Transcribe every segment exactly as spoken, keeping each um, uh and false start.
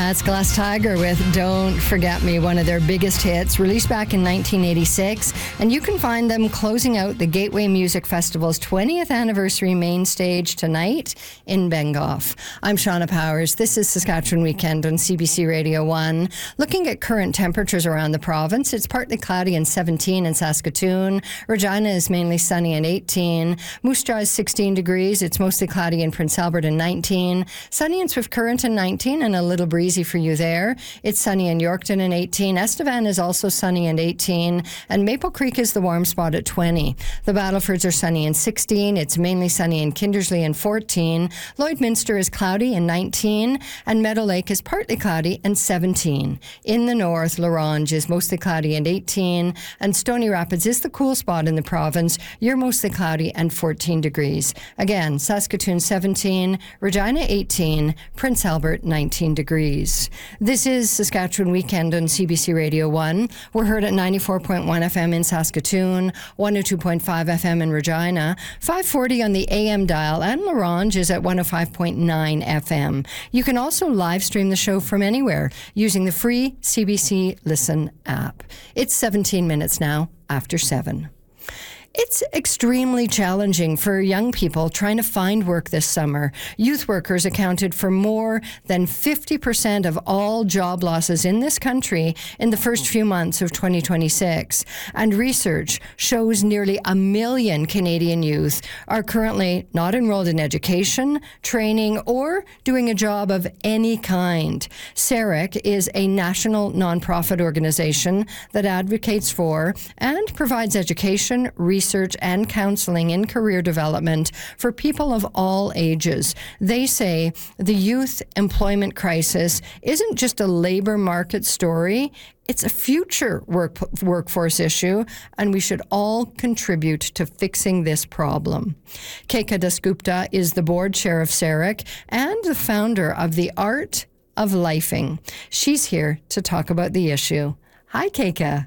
That's Glass Tiger with Don't Forget Me, one of their biggest hits, released back in nineteen eighty-six. And you can find them closing out the Gateway Music Festival's twentieth anniversary main stage tonight in Bengoff. I'm Shauna Powers. This is Saskatchewan Weekend on C B C Radio one. Looking at current temperatures around the province, it's partly cloudy and seventeen in Saskatoon. Regina is mainly sunny and eighteen. Moose Jaw is sixteen degrees. It's mostly cloudy in Prince Albert and nineteen. Sunny in Swift Current and nineteen, and a little breezy for you there. It's sunny in Yorkton and eighteen. Estevan is also sunny and eighteen. And Maple Creek is the warm spot at twenty. The Battlefords are sunny and sixteen. It's mainly sunny in Kindersley and fourteen. Lloydminster is cloudy and nineteen. And Meadow Lake is partly cloudy and seventeen. In the north, La Ronge is mostly cloudy and eighteen. And Stony Rapids is the cool spot in the province. You're mostly cloudy and fourteen degrees. Again, Saskatoon seventeen, Regina eighteen, Prince Albert nineteen degrees. This is Saskatchewan Weekend on C B C Radio one. We're heard at ninety-four point one F M in Saskatoon, one oh two point five F M in Regina, five forty on the A M dial, and La Ronge is at one oh five point nine F M. You can also live stream the show from anywhere using the free C B C Listen app. It's seventeen minutes now after seven. It's extremely challenging for young people trying to find work this summer. Youth workers accounted for more than fifty percent of all job losses in this country in the first few months of twenty twenty-six. And research shows nearly a million Canadian youth are currently not enrolled in education, training, or doing a job of any kind. C E R I C is a national nonprofit organization that advocates for and provides education, research, research and counseling in career development for people of all ages. They say the youth employment crisis isn't just a labor market story, it's a future work, workforce issue, and we should all contribute to fixing this problem. Keka Dasgupta is the board chair of C E R I C and the founder of the Art of Lifing. She's here to talk about the issue. Hi, Keka.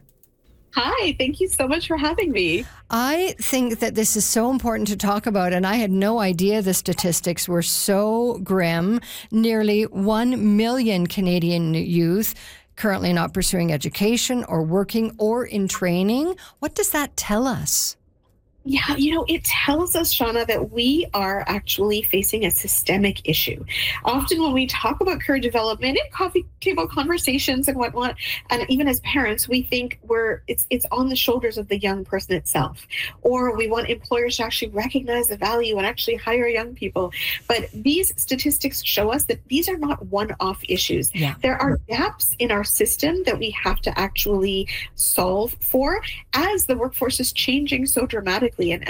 Hi, thank you so much for having me. I think that this is so important to talk about, and I had no idea the statistics were so grim. Nearly one million Canadian youth currently not pursuing education or working or in training. What does that tell us? Yeah, you know, it tells us, Shauna, that we are actually facing a systemic issue. Often when we talk about career development in coffee table conversations and whatnot, and even as parents, we think we're it's it's on the shoulders of the young person itself. Or we want employers to actually recognize the value and actually hire young people. But these statistics show us that these are not one-off issues. Yeah. There are gaps in our system that we have to actually solve for as the workforce is changing so dramatically. And,